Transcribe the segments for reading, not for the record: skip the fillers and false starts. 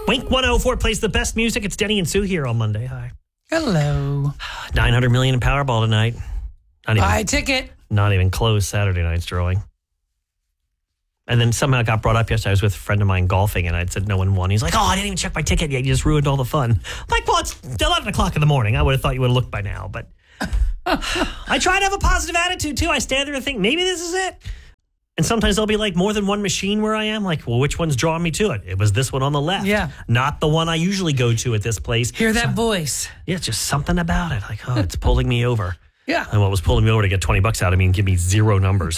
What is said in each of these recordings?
Wink 104 plays the best music. It's Denny and Sue here on Monday. Hi. Hello. 900 million in Powerball tonight. Buy a ticket. Not even close. Saturday night's drawing. And then somehow it got brought up yesterday. I was with a friend of mine golfing, and I said no one won. He's like, I didn't even check my ticket yet. You just ruined all the fun. I'm like, well, it's 11 o'clock in the morning. I would have thought you would have looked by now. But I try to have a positive attitude, too. I stand there and think, maybe this is it. And sometimes there'll be like more than one machine where I am. Like, well, which one's drawing me to it? It was this one on the left. Yeah. Not the one I usually go to at this place. Hear that voice. Yeah, it's just something about it. Like, it's pulling me over. Yeah. And what was pulling me over to get $20 out of me and give me zero numbers.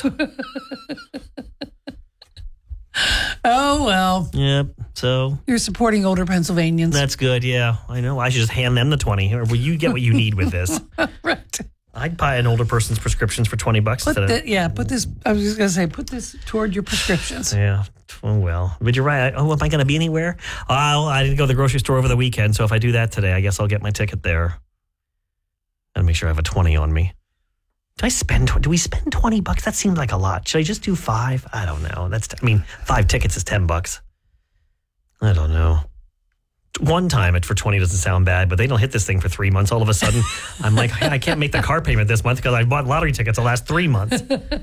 Oh, well. Yep. So you're supporting older Pennsylvanians. That's good. Yeah, I know. I should just hand them the 20. Or will you get what you need with this? Right. I'd buy an older person's prescriptions for $20 instead of... Put this, I was just going to say, put this toward your prescriptions. Yeah. Well, but you're right. Am I going to be anywhere? I didn't go to the grocery store over the weekend, so if I do that today, I guess I'll get my ticket there. Gotta make sure I have a 20 on me. Do we spend $20? That seems like a lot. Should I just do 5? I don't know. 5 tickets is $10. I don't know. One time it for 20 doesn't sound bad, but they don't hit this thing for 3 months. All of a sudden, I'm like, I can't make the car payment this month because I bought lottery tickets the last 3 months.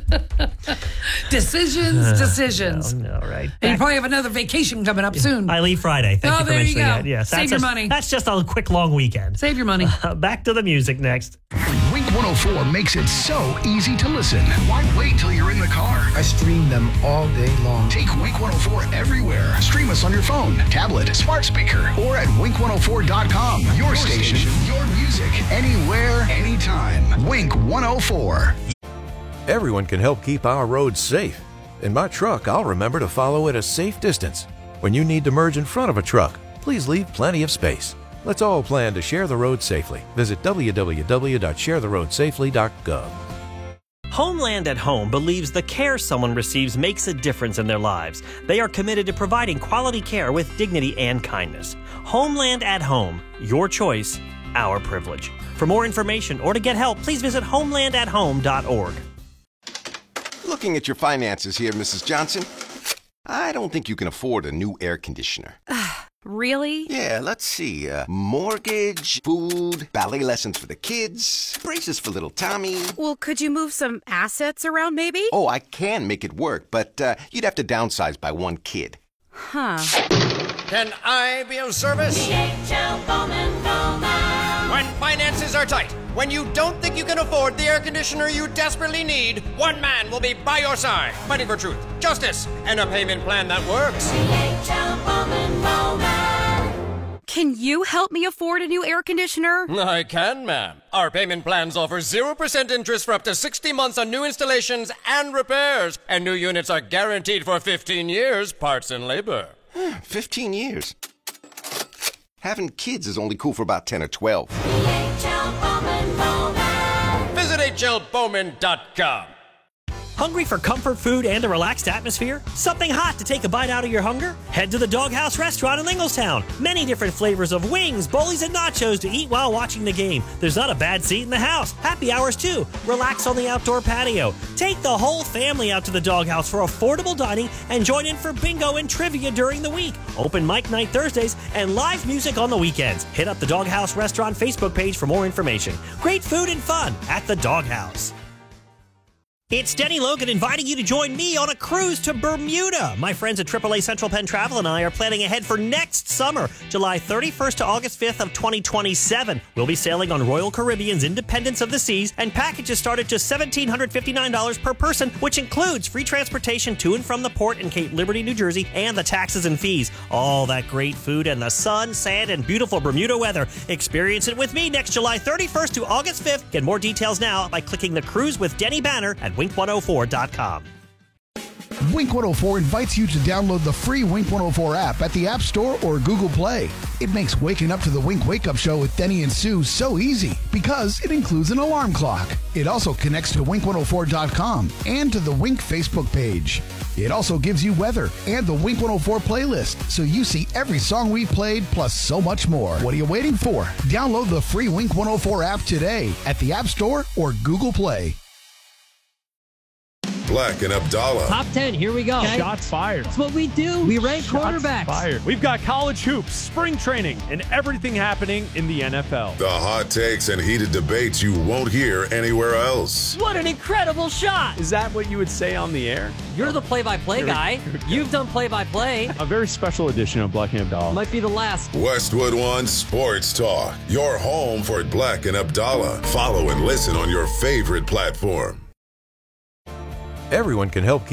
Decisions. No, right. And you probably have another vacation coming up soon. I leave Friday. Thank you for mentioning there you go. that. Yes, Save your money. That's just a quick, long weekend. Save your money. Back to the music next. Wink 104 makes it so easy to listen. Why wait till you're in the car? I stream them all day long. Take Wink 104 everywhere. Stream us on your phone, tablet, smart speaker, or at wink104.com. Your station, your music, anywhere, anytime. Wink 104. Everyone can help keep our roads safe. In my truck, I'll remember to follow at a safe distance. When you need to merge in front of a truck, please leave plenty of space. Let's all plan to share the road safely. Visit www.sharetheroadsafely.gov. Homeland at Home believes the care someone receives makes a difference in their lives. They are committed to providing quality care with dignity and kindness. Homeland at Home, your choice, our privilege. For more information or to get help, please visit homelandathome.org. Looking at your finances here, Mrs. Johnson, I don't think you can afford a new air conditioner. Really? Yeah, let's see. Mortgage, food, ballet lessons for the kids, braces for little Tommy. Well, could you move some assets around, maybe? Oh, I can make it work, but you'd have to downsize by one kid. Huh. Can I be of service? DHL Bowman Bowman. When finances are tight, when you don't think you can afford the air conditioner you desperately need, one man will be by your side, fighting for truth, justice, and a payment plan that works. DHL Bowman Bowman. Can you help me afford a new air conditioner? I can, ma'am. Our payment plans offer 0% interest for up to 60 months on new installations and repairs, and new units are guaranteed for 15 years, parts and labor. 15 years. Having kids is only cool for about 10 or 12. DHL Bowman Bowman. Visit hlbowman.com. Hungry for comfort food and a relaxed atmosphere? Something hot to take a bite out of your hunger? Head to the Doghouse Restaurant in Inglestown. Many different flavors of wings, bowlies, and nachos to eat while watching the game. There's not a bad seat in the house. Happy hours, too. Relax on the outdoor patio. Take the whole family out to the Doghouse for affordable dining and join in for bingo and trivia during the week. Open mic night Thursdays and live music on the weekends. Hit up the Doghouse Restaurant Facebook page for more information. Great food and fun at the Doghouse. It's Denny Logan inviting you to join me on a cruise to Bermuda. My friends at AAA Central Penn Travel and I are planning ahead for next summer, July 31st to August 5th of 2027. We'll be sailing on Royal Caribbean's Independence of the Seas, and packages start at just $1,759 per person, which includes free transportation to and from the port in Cape Liberty, New Jersey, and the taxes and fees. All that great food and the sun, sand, and beautiful Bermuda weather. Experience it with me next July 31st to August 5th. Get more details now by clicking the Cruise with Denny banner at wink104.com. Wink 104 invites you to download the free Wink 104 app at the App Store or Google Play. It makes waking up to the Wink Wake Up Show with Denny and Sue so easy because it includes an alarm clock. It also connects to wink104.com and to the Wink Facebook page. It also gives you weather and the Wink 104 playlist, so you see every song we've played plus so much more. What are you waiting for? Download the free Wink 104 app today at the App Store or Google Play. Black and Abdallah. Top 10, here we go. Okay. Shots fired. That's what we do. We rank quarterbacks. Fired. We've got college hoops, spring training, and everything happening in the NFL. The hot takes and heated debates you won't hear anywhere else. What an incredible shot. Is that what you would say on the air? You're the play-by-play guy. You've done play-by-play. A very special edition of Black and Abdallah. Might be the last. Westwood One Sports Talk. Your home for Black and Abdallah. Follow and listen on your favorite platform. Everyone can help keep